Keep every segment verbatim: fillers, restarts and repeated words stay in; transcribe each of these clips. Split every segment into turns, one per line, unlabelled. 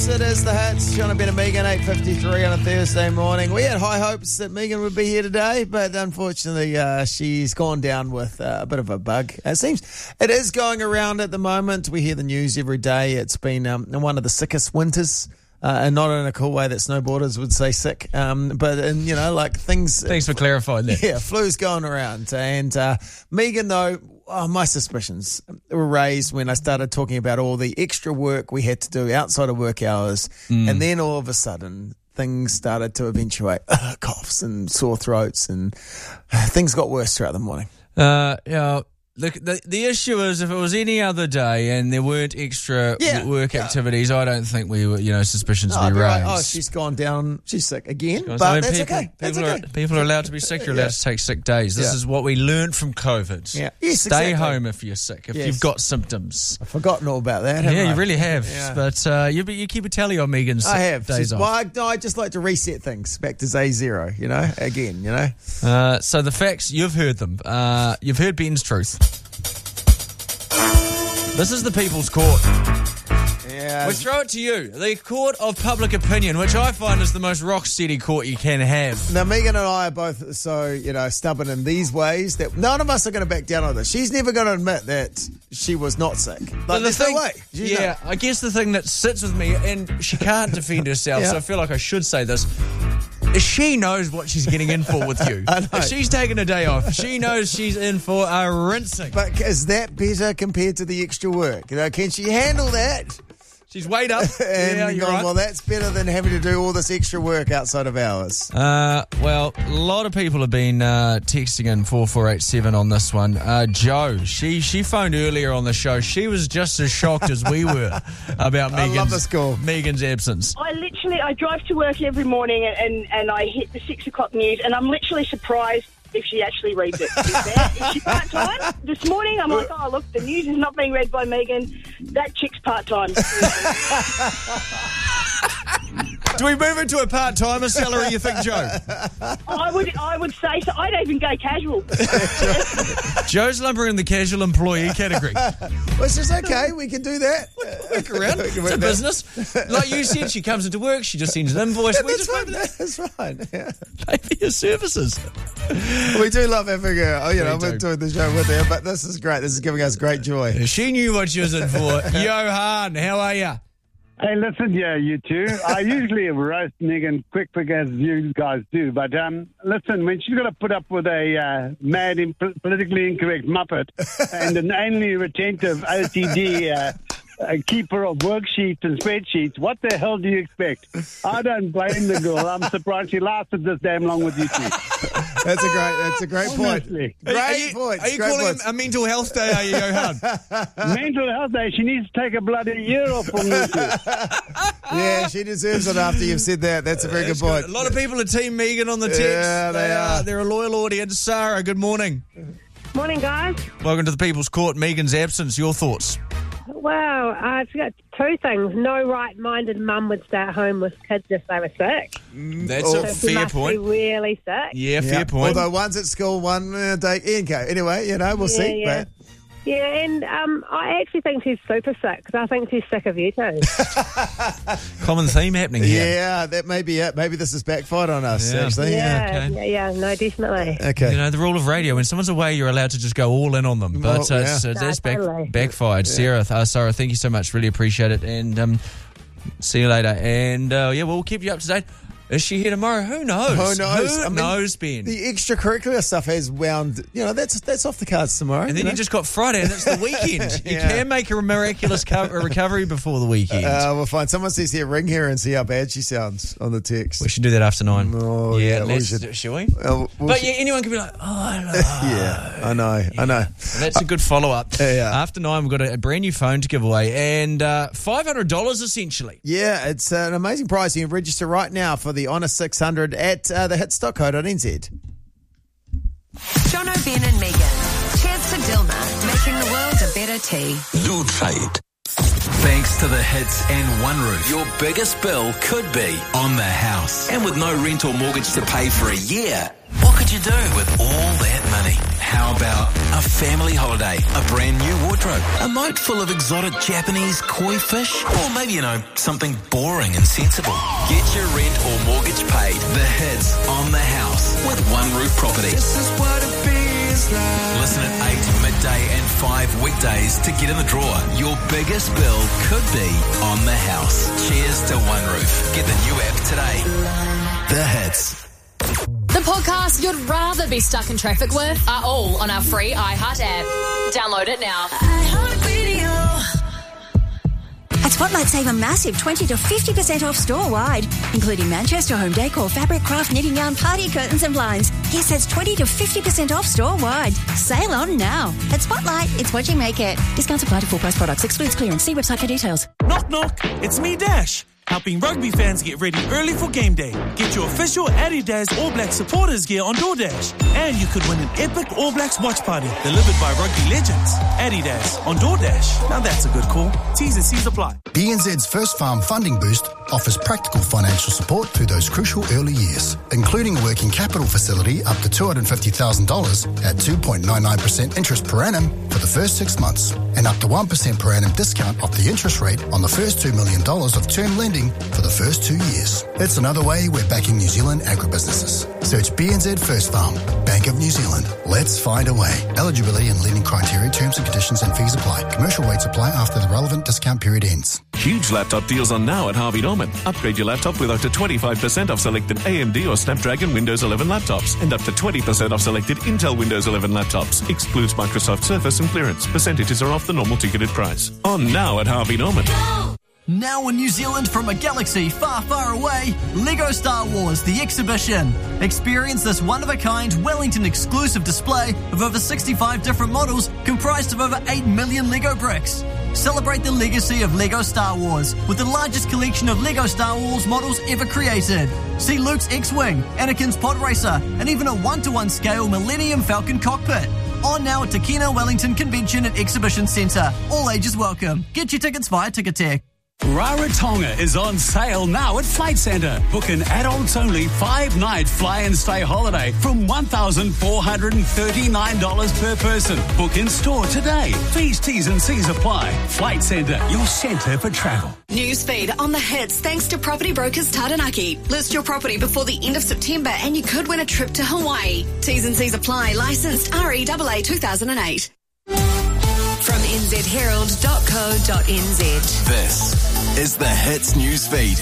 Hits. It is the Hits. John and Ben and Megan, eight fifty-three on a Thursday morning. We had high hopes that Megan would be here today, but unfortunately uh, she's gone down with uh, a bit of a bug. It seems it is going around at the moment. We hear the news every day. It's been um, one of the sickest winters. Uh, and not in a cool way that snowboarders would say sick, um, but in, you know, like things.
Thanks for clarifying that.
Yeah, flu's going around. And uh, Megan, though, oh, my suspicions were raised when I started talking about all the extra work we had to do outside of work hours. Mm. And then all of a sudden, things started to eventuate. Uh, coughs and sore throats, and uh, things got worse throughout the morning.
Uh, yeah. The, the the issue is, if it was any other day and there weren't extra
yeah,
work
yeah.
activities, I don't think we were, you know, suspicions
no,
would be raised.
Like, oh, she's gone down, she's sick again,
but
I mean, that's
people,
okay. That's
people,
okay.
Are, people are allowed to be sick. You're allowed yeah. to take sick days. This
yeah.
is what we learned from COVID.
Yeah. Yes,
Stay
exactly.
home if you're sick, if
yes.
you've got symptoms.
I've forgotten all about that, haven't
Yeah,
I?
you really have.
Yeah.
But uh, you, you keep a tally on Megan's
I have.
days
She's,
off.
Well, I, no, I just like to reset things back to day zero, you know, again, you know.
Uh, so the facts, you've heard them. Uh, you've heard Ben's truth. This is the People's Court.
Yeah.
We throw it to you. The court of public opinion, which I find is the most rock-steady court you can have.
Now, Megan and I are both so, you know, stubborn in these ways that none of us are going to back down on this. She's never going to admit that she was not sick. Like,
But the
there's
thing,
no way. She's
yeah,
not.
I guess the thing that sits with me, and she can't defend herself,
Yeah.
so I feel like I should say this, is she knows what she's getting in for with you.
I know.
If she's taking a day off, she knows she's in for a rinsing.
But is that better compared to the extra work? You know, can she handle that?
She's weighed up.
and
yeah, you're
gone,
right.
well, that's better than having to do all this extra work outside of hours.
Uh, well, a lot of people have been uh, texting in four four eight seven on this one. Uh, Jo, she she phoned earlier on the show. She was just as shocked as we were about
I love this
Megan's,
call.
Megan's absence.
I literally, I drive to work every morning and, and, and I hit the six o'clock news and I'm literally surprised if she actually reads it. Is, that, is she part-time? This morning I'm like, oh, look, the news is not being read by Megan. That chick's part-time.
Do we move into a part-timer salary, you think, Jo?
I would I would say so. I'd even go casual.
Jo's lumbering in the casual employee category.
Which is okay. We can do that.
Work around.
We can
It's a
work that.
business. Like you said, she comes into work, she just sends an invoice.
Yeah,
we
that's
just
fine.
pay for
That's fine. Yeah.
pay for your services.
We do love having her. Oh, you know,
We
we're
do.
doing the show with her, but this is great. This is giving us great joy.
She knew what she was in for. Johan, how are you?
Hey, listen, yeah, you two. I usually roast Megan quick, quick as you guys do. But um, listen, when she's got to put up with a uh, mad, and politically incorrect muppet and an only retentive O C D uh, a keeper of worksheets and spreadsheets, what the hell do you expect? I don't blame the girl. I'm surprised she lasted this damn long with you two.
That's a great. That's a great point.
Honestly.
Great
Are you,
point.
Are you
great
calling
points.
him a mental health day, are you, Johan?
Mental health day. She needs to take a bloody year off from you two.
Yeah, she deserves it after you've said that. That's a very good point.
A lot of people are Team Megan on the text.
Yeah, they are.
They're a loyal audience. Sarah, good morning.
Morning, guys.
Welcome to the People's Court. Megan's absence. Your thoughts?
Well, I've got two things. No right-minded mum would stay at home with kids if they were sick.
That's
Oh.
a
So she
fair
must
point.
be really sick.
Yeah, fair
Yeah.
point.
Although one's at school, one uh, day. Okay. Anyway, you know, we'll
Yeah,
see.
yeah. Yeah, and um, I actually think she's super sick because I think she's sick of you two.
Common theme happening
But,
here.
yeah, that may be it. Maybe this has backfired on us.
Yeah.
Actually.
yeah,
okay.
yeah, yeah, no, definitely.
Okay.
You know, the rule of radio, when someone's away, you're allowed to just go all in on them. But
Well,
uh,
yeah.
so
No,
that's back,
totally.
backfired. Sarah, uh, Sarah, thank you so much. Really appreciate it. And um, see you later. And uh, yeah, we'll keep you up to date. Is she here tomorrow? Who knows?
Who knows?
Who
I mean,
knows, Ben?
The extracurricular stuff has wound. You know, that's that's off the cards tomorrow.
And then
you
you
know?
just got Friday, and it's the weekend. You
Yeah.
can make a miraculous co- a recovery before the weekend.
Uh, we'll find someone says here, ring her and see how bad she sounds on the text.
we should do that after nine.
Oh,
yeah,
yeah, we
let's,
should.
shall we?
Uh, we'll
But
sh-
yeah, anyone can be like, oh, no.
yeah, I know, I know.
And that's a good follow-up.
Yeah.
After nine, we've got a, a brand new phone to give away, and uh, five hundred dollars essentially.
Yeah, it's an amazing prize. You can register right now for the Honour six hundred at uh, the hits dot co dot n z.
John O'Ben and Megan. Cheers to Dilma, making the world a better tea.
Loot Trade. Thanks to the hits and One Roof, your biggest bill could be on the house. And with no rent or mortgage to pay for a year, what What could you do with all that money? How about a family holiday, a brand new wardrobe, a moat full of exotic Japanese koi fish, or maybe, you know, something boring and sensible? Get your rent or mortgage paid. The hits on the house with One Roof Property. This is what it feels like. Listen at eight, midday and five weekdays to get in the draw. Your biggest bill could be on the house. Cheers to One Roof. Get the new app today. The hits.
The podcasts you'd rather be stuck in traffic with are all on our free iHeart app. Download it now.
At Spotlight, save a massive twenty to fifty percent off store-wide, including Manchester home decor, fabric, craft, knitting yarn, party curtains and blinds. Yes, that's twenty to fifty percent off store-wide. Sale on now. At Spotlight, it's what you make it. Discounts apply to full-price products. Excludes clearance. See website for details.
Knock, knock. It's me, Dash. Helping rugby fans get ready early for game day. Get your official Adidas All Black supporters gear on DoorDash. And you could win an epic All Blacks watch party delivered by rugby legends. Adidas on DoorDash. Now that's a good call. T's and C's apply.
B N Z's First Farm Funding Boost offers practical financial support through those crucial early years, including a working capital facility up to two hundred fifty thousand dollars at two point nine nine percent interest per annum for the first six months, and up to one percent per annum discount off the interest rate on the first two million dollars of term lending for the first two years. It's another way we're backing New Zealand agribusinesses. Search B N Z First Farm, Bank of New Zealand. Let's find a way. Eligibility and lending criteria, terms and conditions and fees apply. Commercial rates apply after the relevant discount period ends.
Huge laptop deals on now at Harvey Norman. Upgrade your laptop with up to twenty-five percent off selected A M D or Snapdragon Windows eleven laptops and up to twenty percent off selected Intel Windows eleven laptops. Excludes Microsoft Surface and clearance. Percentages are off the normal ticketed price. On now at Harvey Norman.
Now in New Zealand from a galaxy far, far away, LEGO Star Wars The Exhibition. Experience this one-of-a-kind Wellington exclusive display of over sixty-five different models comprised of over eight million LEGO bricks. Celebrate the legacy of LEGO Star Wars with the largest collection of LEGO Star Wars models ever created. See Luke's X-Wing, Anakin's Pod Racer, and even a one-to-one scale Millennium Falcon cockpit. On now at Takina Wellington Convention and Exhibition Centre. All ages welcome. Get your tickets via Ticketek.
Rarotonga is on sale now at Flight Centre. Book an adults-only five-night fly-and-stay holiday from one thousand four hundred thirty-nine dollars per person. Book in store today. Fees, T's and C's apply. Flight Centre, your centre for travel.
Newsfeed on the hits thanks to Property Brokers Taranaki. List your property before the end of September and you could win a trip to Hawaii. T's and C's apply. Licensed R E A A two thousand eight.
From n z herald dot co dot n z.
This is the Hits News Feed.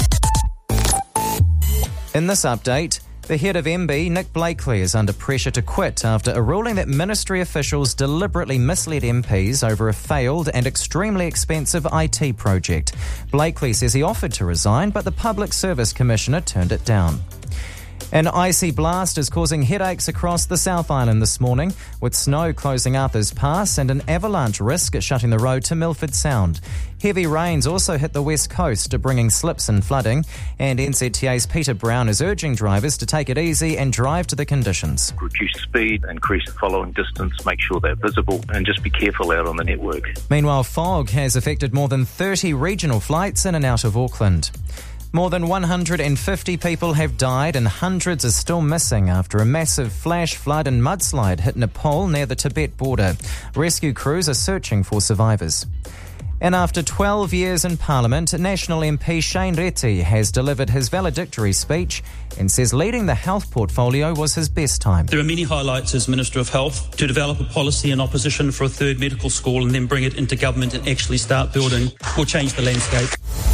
In this update, the head of M B, Nick Blakely, is under pressure to quit after a ruling that ministry officials deliberately misled M Ps over a failed and extremely expensive I T project. Blakely says he offered to resign, but the Public Service Commissioner turned it down. An icy blast is causing headaches across the South Island this morning, with snow closing Arthur's Pass and an avalanche risk shutting the road to Milford Sound. Heavy rains also hit the west coast, bringing slips and flooding, and N Z T A's Peter Brown is urging drivers to take it easy and drive to the conditions.
Reduce speed, increase the following distance, make sure they're visible, and just be careful out on the network.
Meanwhile, fog has affected more than thirty regional flights in and out of Auckland. More than one hundred fifty people have died and hundreds are still missing after a massive flash flood and mudslide hit Nepal near the Tibet border. Rescue crews are searching for survivors. And after twelve years in Parliament, National M P Shane Reti has delivered his valedictory speech and says leading the health portfolio was his best time.
There are many highlights as Minister of Health. To develop a policy in opposition for a third medical school and then bring it into government and actually start building will change the landscape.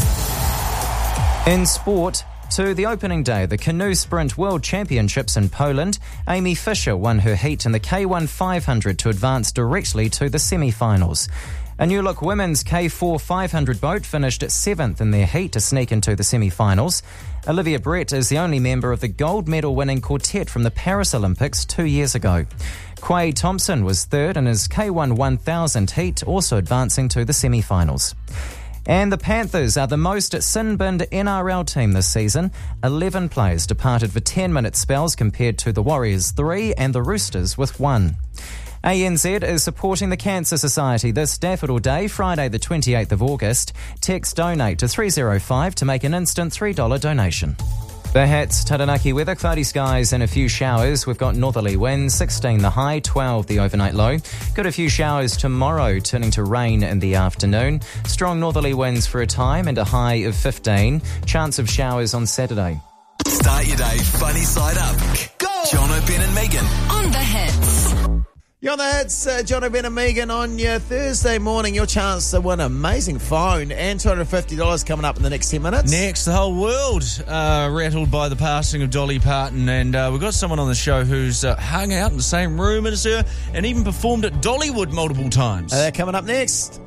In sport, to the opening day, the Canoe Sprint World Championships in Poland, Amy Fisher won her heat in the K one five hundred to advance directly to the semi-finals. A new-look women's K four five hundred boat finished at seventh in their heat to sneak into the semi-finals. Olivia Brett is the only member of the gold medal-winning quartet from the Paris Olympics two years ago. Quaid Thompson was third in his K one one thousand heat, also advancing to the semi-finals. And the Panthers are the most sin-binned N R L team this season. eleven players departed for ten-minute spells compared to the Warriors three and the Roosters with one. A N Z is supporting the Cancer Society this Daffodil Day, Friday the twenty-eighth of August. Text donate to three oh five to make an instant three dollars donation. The Hits, Taranaki weather, cloudy skies and a few showers. We've got northerly winds, sixteen the high, twelve the overnight low. Got a few showers tomorrow, turning to rain in the afternoon. Strong northerly winds for a time and a high of fifteen. Chance of showers on Saturday.
Start your day funny side up. Go! Jono, Ben and Megan.
On The Hits.
You're on the Hits, uh, John Ben and Megan on your Thursday morning. Your chance to win an amazing phone and two hundred fifty dollars coming up in the next ten minutes.
Next, the whole world uh, rattled by the passing of Dolly Parton, and uh, we've got someone on the show who's uh, hung out in the same room as her and even performed at Dollywood multiple times.
Uh, coming up next.